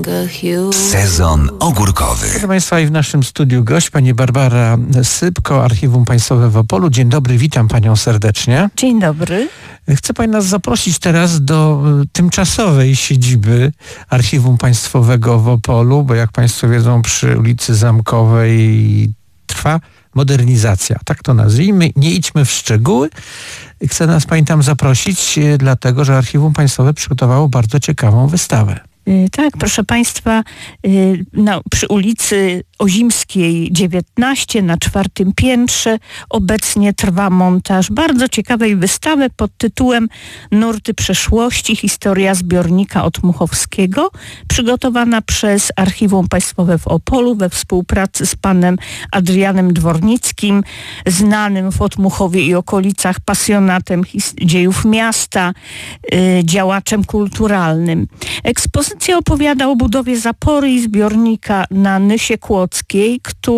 Sezon ogórkowy. Proszę Państwa, i w naszym studiu gość pani Barbara Sypko, Archiwum Państwowe w Opolu. Dzień dobry, witam panią serdecznie. Dzień dobry. Chcę pani nas zaprosić teraz do tymczasowej siedziby Archiwum Państwowego w Opolu, bo jak państwo wiedzą, przy ulicy Zamkowej trwa modernizacja. Tak to nazwijmy. Nie idźmy w szczegóły. Chcę nas pani tam zaprosić, dlatego że Archiwum Państwowe przygotowało bardzo ciekawą wystawę. Tak, proszę Państwa, przy ulicy Ozimskiej 19 na 4. piętrze obecnie trwa montaż bardzo ciekawej wystawy pod tytułem Nurty przeszłości. Historia zbiornika Otmuchowskiego, przygotowana przez Archiwum Państwowe w Opolu we współpracy z panem Adrianem Dwornickim, znanym w Otmuchowie i okolicach pasjonatem dziejów miasta, działaczem kulturalnym. Ekspozycja opowiada o budowie zapory i zbiornika na Nysie Kłodzkiej,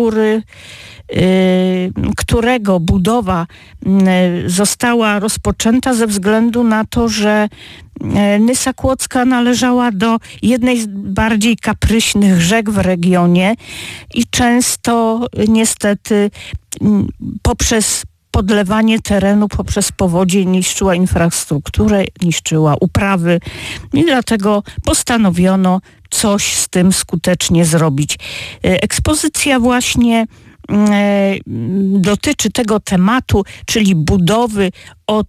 którego budowa została rozpoczęta ze względu na to, że Nysa Kłodzka należała do jednej z bardziej kapryśnych rzek w regionie i często niestety poprzez podlewanie terenu, poprzez powodzie niszczyła infrastrukturę, niszczyła uprawy i dlatego postanowiono coś z tym skutecznie zrobić. Ekspozycja właśnie dotyczy tego tematu, czyli budowy od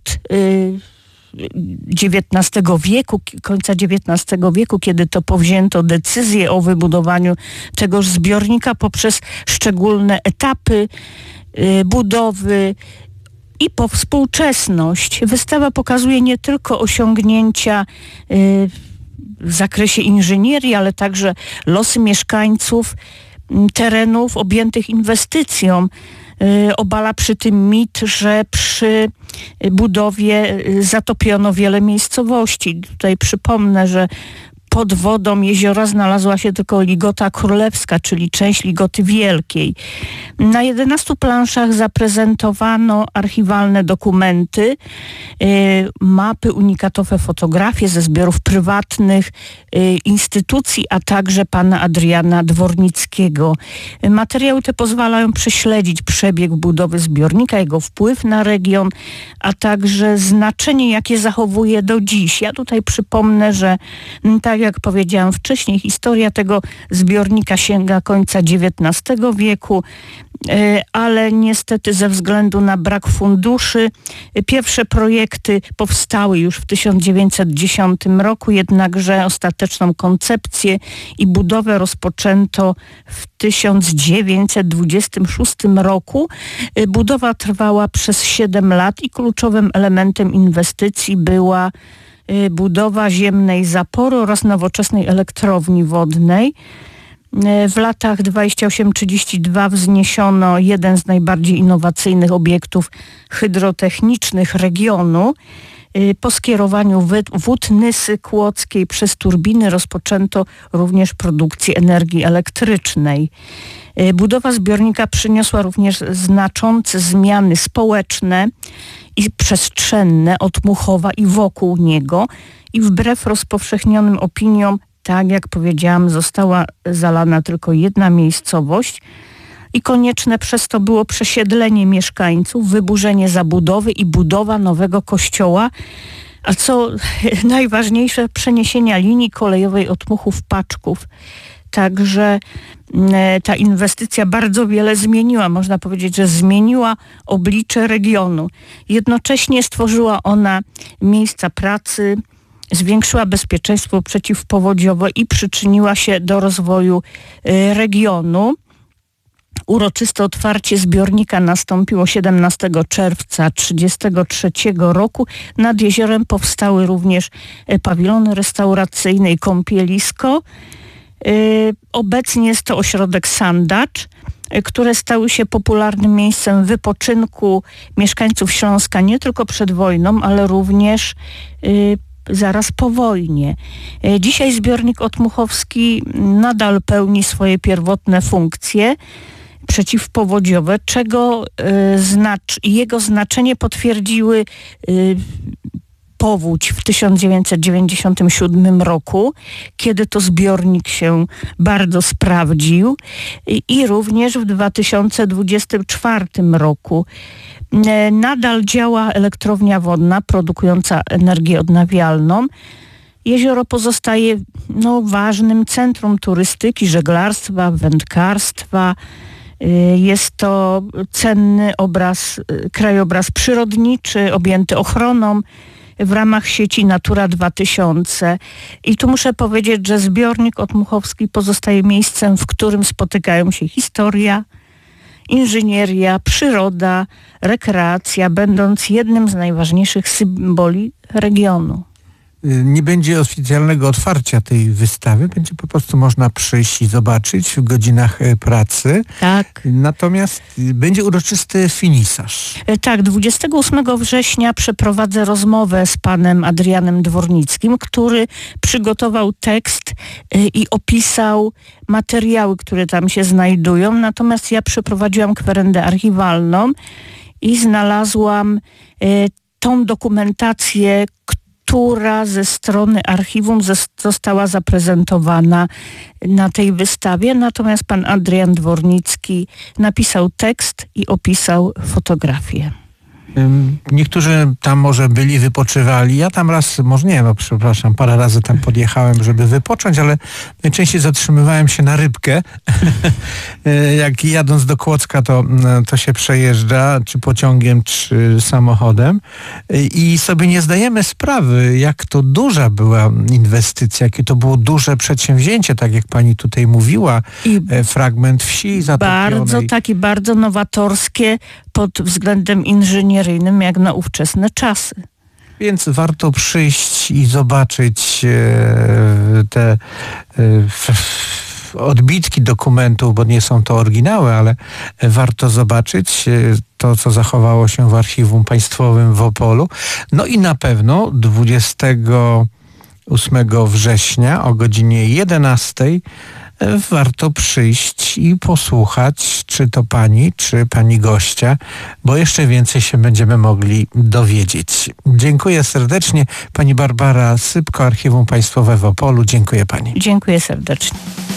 XIX wieku, końca XIX wieku, kiedy to powzięto decyzję o wybudowaniu tegoż zbiornika poprzez szczególne etapy budowy i po współczesność. Wystawa pokazuje nie tylko osiągnięcia w zakresie inżynierii, ale także losy mieszkańców terenów objętych inwestycją. Obala przy tym mit, że przy budowie zatopiono wiele miejscowości. Tutaj przypomnę, że pod wodą jeziora znalazła się tylko Ligota Królewska, czyli część Ligoty Wielkiej. Na 11 planszach zaprezentowano archiwalne dokumenty, mapy, unikatowe fotografie ze zbiorów prywatnych instytucji, a także pana Adriana Dwornickiego. Materiały te pozwalają prześledzić przebieg budowy zbiornika, jego wpływ na region, a także znaczenie, jakie zachowuje do dziś. Ja tutaj przypomnę, że tak jak powiedziałam wcześniej, historia tego zbiornika sięga końca XIX wieku, ale niestety ze względu na brak funduszy pierwsze projekty powstały już w 1910 roku, jednakże ostateczną koncepcję i budowę rozpoczęto w 1926 roku. Budowa trwała przez 7 lat i kluczowym elementem inwestycji była budowa ziemnej zapory oraz nowoczesnej elektrowni wodnej. W latach 28-32 wzniesiono jeden z najbardziej innowacyjnych obiektów hydrotechnicznych regionu. Po skierowaniu wód Nysy Kłodzkiej przez turbiny rozpoczęto również produkcję energii elektrycznej. Budowa zbiornika przyniosła również znaczące zmiany społeczne i przestrzenne Otmuchowa i wokół niego i wbrew rozpowszechnionym opiniom, tak jak powiedziałam, została zalana tylko jedna miejscowość i konieczne przez to było przesiedlenie mieszkańców, wyburzenie zabudowy i budowa nowego kościoła, a co najważniejsze, przeniesienia linii kolejowej Otmuchów-Paczków. Także ta inwestycja bardzo wiele zmieniła. Można powiedzieć, że zmieniła oblicze regionu. Jednocześnie stworzyła ona miejsca pracy, zwiększyła bezpieczeństwo przeciwpowodziowe i przyczyniła się do rozwoju regionu. Uroczyste otwarcie zbiornika nastąpiło 17 czerwca 1933 roku. Nad jeziorem powstały również pawilony restauracyjne i kąpielisko. Obecnie jest to ośrodek Sandacz, które stały się popularnym miejscem wypoczynku mieszkańców Śląska nie tylko przed wojną, ale również zaraz po wojnie. Dzisiaj zbiornik Otmuchowski nadal pełni swoje pierwotne funkcje przeciwpowodziowe, czego jego znaczenie potwierdziły powódź w 1997 roku, kiedy to zbiornik się bardzo sprawdził i również w 2024 roku. Nadal działa elektrownia wodna produkująca energię odnawialną. Jezioro pozostaje ważnym centrum turystyki, żeglarstwa, wędkarstwa. Jest to cenny krajobraz przyrodniczy, objęty ochroną w ramach sieci Natura 2000. I tu muszę powiedzieć, że zbiornik otmuchowski pozostaje miejscem, w którym spotykają się historia, inżynieria, przyroda, rekreacja, będąc jednym z najważniejszych symboli regionu. Nie będzie oficjalnego otwarcia tej wystawy, będzie po prostu można przyjść i zobaczyć w godzinach pracy. Tak. Natomiast będzie uroczysty finisaż. Tak, 28 września przeprowadzę rozmowę z panem Adrianem Dwornickim, który przygotował tekst i opisał materiały, które tam się znajdują. Natomiast ja przeprowadziłam kwerendę archiwalną i znalazłam tą dokumentację, która ze strony archiwum została zaprezentowana na tej wystawie. Natomiast pan Adrian Dwornicki napisał tekst i opisał fotografię. Niektórzy tam może byli, wypoczywali. Ja tam raz, może nie, parę razy tam podjechałem, żeby wypocząć, ale najczęściej zatrzymywałem się na rybkę. Jak jadąc do Kłodzka, to się przejeżdża, czy pociągiem, czy samochodem. I sobie nie zdajemy sprawy, jak to duża była inwestycja, jakie to było duże przedsięwzięcie, tak jak pani tutaj mówiła. I fragment wsi zatopionej. Bardzo nowatorskie pod względem inżynieryjnym, jak na ówczesne czasy. Więc warto przyjść i zobaczyć te odbitki dokumentów, bo nie są to oryginały, ale warto zobaczyć to, co zachowało się w Archiwum Państwowym w Opolu. No i na pewno 28 września o godzinie 11 warto przyjść i posłuchać, czy to pani, czy pani gościa, bo jeszcze więcej się będziemy mogli dowiedzieć. Dziękuję serdecznie. Pani Barbara Sypko, Archiwum Państwowe w Opolu. Dziękuję pani. Dziękuję serdecznie.